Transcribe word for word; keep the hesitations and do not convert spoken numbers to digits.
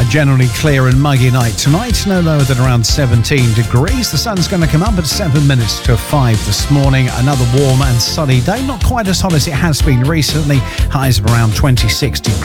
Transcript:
generally clear and muggy night tonight, no lower than around seventeen degrees. The sun's going to come up at seven minutes to five this morning. Another warm and sunny day, not quite as hot as it has been recently. Highs of around twenty-six degrees.